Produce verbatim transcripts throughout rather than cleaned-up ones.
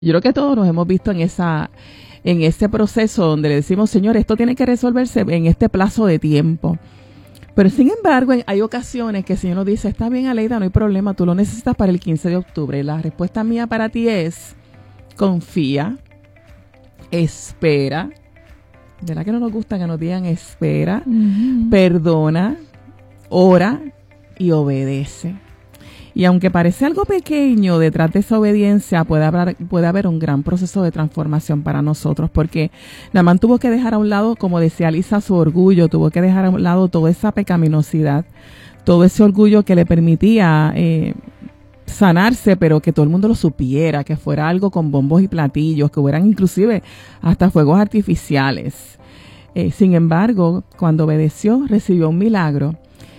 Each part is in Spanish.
Yo creo que todos nos hemos visto en esa, en ese proceso donde le decimos, Señor, esto tiene que resolverse en este plazo de tiempo. Pero sin embargo, hay ocasiones que el Señor nos dice, está bien, Aleida, no hay problema, tú lo necesitas para el quince de octubre. Y la respuesta mía para ti es, confía, espera. ¿Verdad que no nos gusta que nos digan espera, uh-huh. perdona, ora y obedece? Y aunque parece algo pequeño, detrás de esa obediencia puede haber, puede haber un gran proceso de transformación para nosotros, porque Naamán tuvo que dejar a un lado, como decía Lisa, su orgullo, tuvo que dejar a un lado toda esa pecaminosidad, todo ese orgullo que le permitía eh, sanarse, pero que todo el mundo lo supiera, que fuera algo con bombos y platillos, que hubieran inclusive hasta fuegos artificiales. Eh, sin embargo, cuando obedeció, recibió un milagro.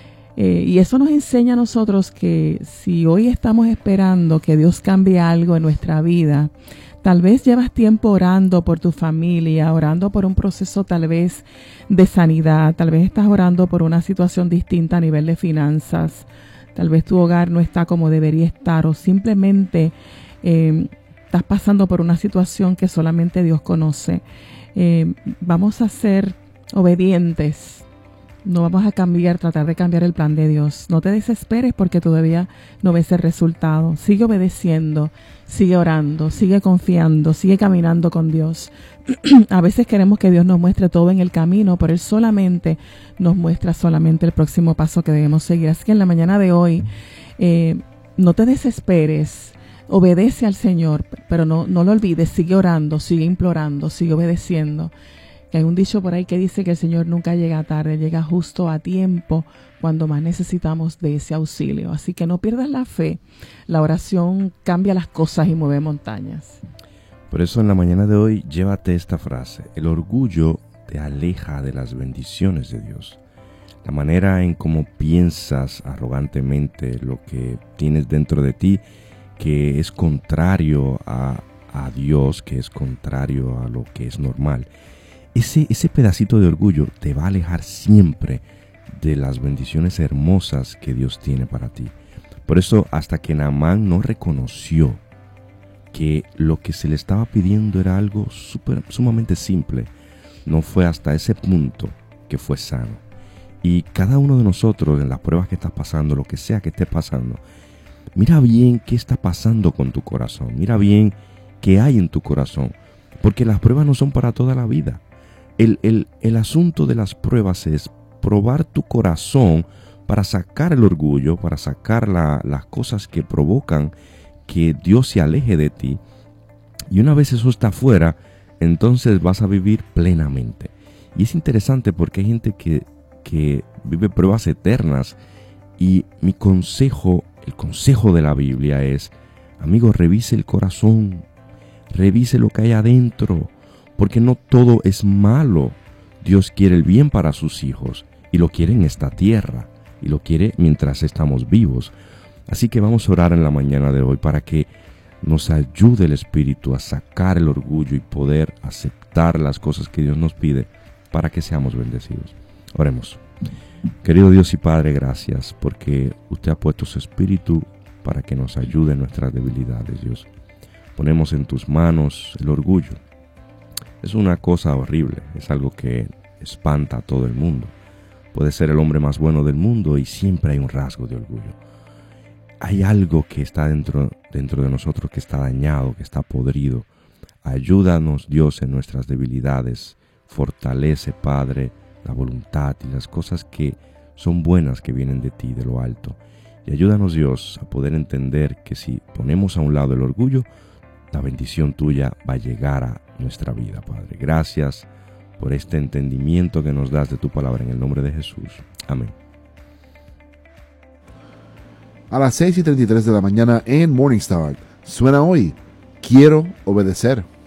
Eh, y eso nos enseña a nosotros que si hoy estamos esperando que Dios cambie algo en nuestra vida, tal vez llevas tiempo orando por tu familia, orando por un proceso tal vez de sanidad, tal vez estás orando por una situación distinta a nivel de finanzas, tal vez tu hogar no está como debería estar o simplemente eh, estás pasando por una situación que solamente Dios conoce. Eh, vamos a ser obedientes. No vamos a cambiar, tratar de cambiar el plan de Dios. No te desesperes porque todavía no ves el resultado. Sigue obedeciendo, sigue orando, sigue confiando, sigue caminando con Dios. A veces queremos que Dios nos muestre todo en el camino, pero Él solamente nos muestra solamente el próximo paso que debemos seguir. Así que en la mañana de hoy, eh, no te desesperes. Obedece al Señor, pero no, no lo olvides. Sigue orando, sigue implorando, sigue obedeciendo. Que hay un dicho por ahí que dice que el Señor nunca llega tarde, llega justo a tiempo cuando más necesitamos de ese auxilio. Así que no pierdas la fe. La oración cambia las cosas y mueve montañas. Por eso en la mañana de hoy, llévate esta frase. El orgullo te aleja de las bendiciones de Dios. La manera en cómo piensas arrogantemente lo que tienes dentro de ti, que es contrario a, a Dios, que es contrario a lo que es normal. Ese, ese pedacito de orgullo te va a alejar siempre de las bendiciones hermosas que Dios tiene para ti. Por eso, hasta que Naamán no reconoció que lo que se le estaba pidiendo era algo super, sumamente simple, no fue hasta ese punto que fue sano. Y cada uno de nosotros, en las pruebas que estás pasando, lo que sea que esté pasando, mira bien qué está pasando con tu corazón. Mira bien qué hay en tu corazón. Porque las pruebas no son para toda la vida. El, el, el asunto de las pruebas es probar tu corazón para sacar el orgullo, para sacar la, las cosas que provocan que Dios se aleje de ti. Y una vez eso está afuera, entonces vas a vivir plenamente. Y es interesante porque hay gente que, que vive pruebas eternas. Y mi consejo, el consejo de la Biblia es, amigo, revise el corazón, revise lo que hay adentro. Porque no todo es malo. Dios quiere el bien para sus hijos y lo quiere en esta tierra y lo quiere mientras estamos vivos. Así que vamos a orar en la mañana de hoy para que nos ayude el Espíritu a sacar el orgullo y poder aceptar las cosas que Dios nos pide para que seamos bendecidos. Oremos. Querido Dios y Padre, gracias porque usted ha puesto su Espíritu para que nos ayude en nuestras debilidades, Dios. Ponemos en tus manos el orgullo. Es una cosa horrible, es algo que espanta a todo el mundo. Puede ser el hombre más bueno del mundo y siempre hay un rasgo de orgullo. Hay algo que está dentro, dentro de nosotros que está dañado, que está podrido. Ayúdanos, Dios, en nuestras debilidades. Fortalece, Padre, la voluntad y las cosas que son buenas que vienen de ti, de lo alto. Y ayúdanos, Dios, a poder entender que si ponemos a un lado el orgullo, la bendición tuya va a llegar a nuestra vida, Padre. Gracias por este entendimiento que nos das de tu palabra en el nombre de Jesús. Amén. A las seis y treinta y tres de la mañana en Morning Star suena hoy, Quiero Obedecer.